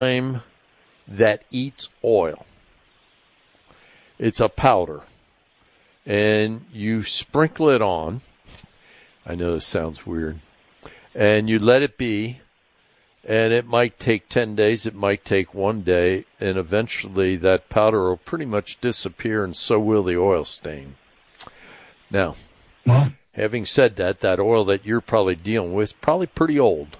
enzyme that eats oil. It's a powder. And you sprinkle it on. I know this sounds weird. And you let it be. And it might take 10 days. It might take 1 day. And eventually that powder will pretty much disappear, and so will the oil stain. Now, having said that, that oil that you're probably dealing with is probably pretty old.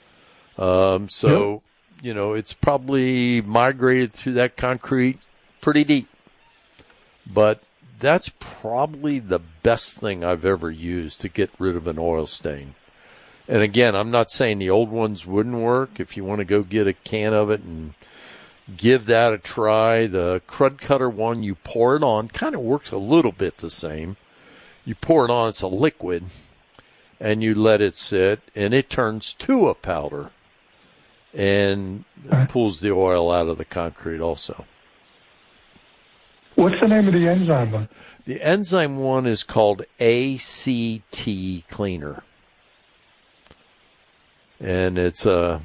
It's probably migrated through that concrete pretty deep. But that's probably the best thing I've ever used to get rid of an oil stain. And again, I'm not saying the old ones wouldn't work. If you want to go get a can of it and give that a try, the Crud Cutter one, you pour it on, kind of works a little bit the same. You pour it on, it's a liquid, and you let it sit, and it turns to a powder and pulls the oil out of the concrete also. What's the name of the enzyme one? The enzyme one is called ACT Cleaner. And it's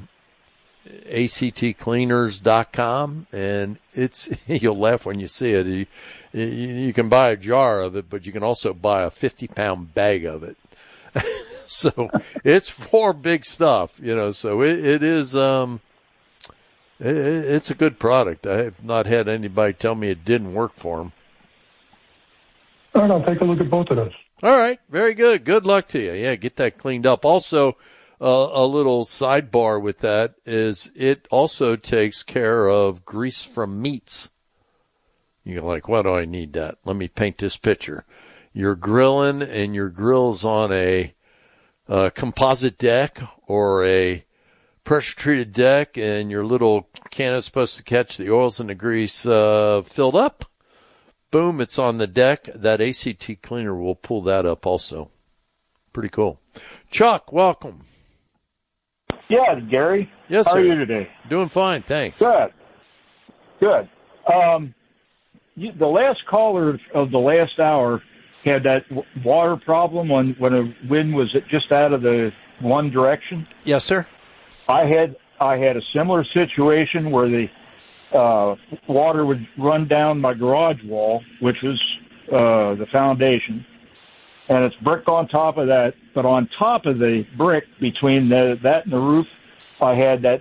actcleaners.com, and it's you'll laugh when you see it. You can buy a jar of it, but you can also buy a 50-pound bag of it. So it's for big stuff, so it is it's a good product. I have not had anybody tell me it didn't work for them. All right, I'll take a look at both of those. All right, very good. Good luck to you. Yeah, get that cleaned up. Also, a little sidebar with that is it also takes care of grease from meats. You're like, why do I need that? Let me paint this picture. You're grilling and your grill's on a composite deck or a pressure-treated deck, and your little can is supposed to catch the oils and the grease filled up. Boom, it's on the deck. That ACT cleaner will pull that up also. Pretty cool. Chuck, welcome. Yeah, Gary. Yes, sir. How are you today? Doing fine, thanks. Good. The last caller of the last hour had that water problem when a wind was just out of the one direction. Yes, sir. I had a similar situation where the water would run down my garage wall, which was the foundation, and it's brick on top of that. But on top of the brick, between that and the roof, I had that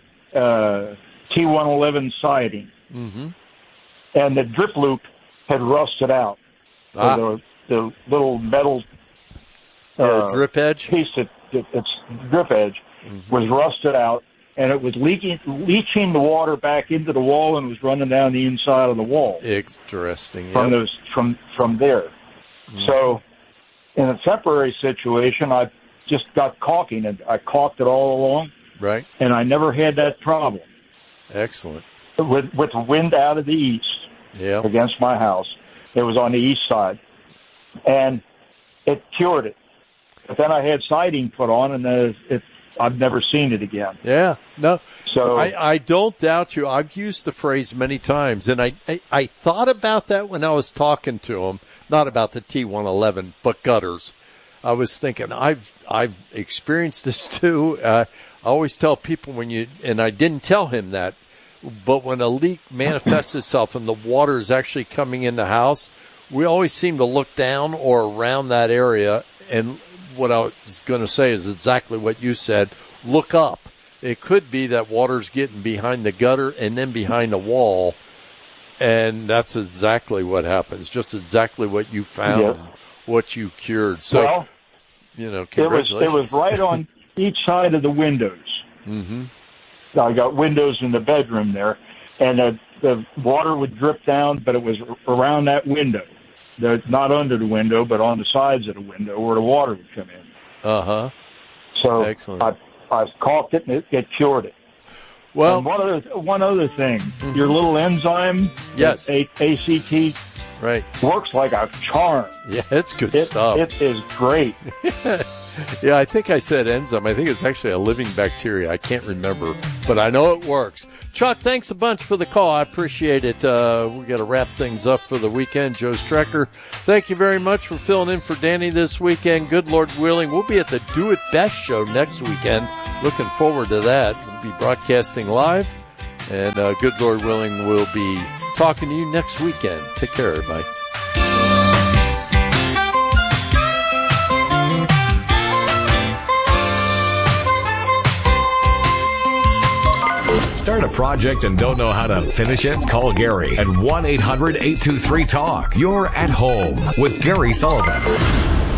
T111 siding, and the drip loop had rusted out. So the little metal drip edge piece it's drip edge was rusted out, and it was leaching the water back into the wall, and was running down the inside of the wall. Interesting. From there. So in a temporary situation, I just got caulking, and I caulked it all along. Right. And I never had that problem. Excellent. With the wind out of the east against my house. It was on the east side. And it cured it. But then I had siding put on, and I've never seen it again. Yeah. No. So I don't doubt you. I've used the phrase many times, and I thought about that when I was talking to him, not about the T111, but gutters. I was thinking, I've experienced this too. I always tell people and I didn't tell him that, but when a leak manifests itself and the water is actually coming in the house, we always seem to look down or around that area. And what I was going to say is exactly what you said. Look up. It could be that water's getting behind the gutter and then behind the wall. And that's exactly what happens. Just exactly what you found, what you cured. So, congratulations. It was right on each side of the windows. I got windows in the bedroom there, and the water would drip down, but it was around that window. Not under the window, but on the sides of the window where the water would come in. So excellent. I caulked it, and it cured it. Well, and one other thing, your little enzyme, yes, ACT, right, works like a charm. Yeah, it's good stuff. It is great. Yeah, I think I said enzyme. I think it's actually a living bacteria. I can't remember, but I know it works. Chuck, thanks a bunch for the call. I appreciate it. We got to wrap things up for the weekend. Joe Strecker, thank you very much for filling in for Danny this weekend. Good Lord willing, we'll be at the Do It Best show next weekend. Looking forward to that. We'll be broadcasting live And good Lord willing, we'll be talking to you next weekend. Take care, everybody. Start a project and don't know how to finish it? Call Gary at 1-800-823-TALK. You're at home with Gary Sullivan.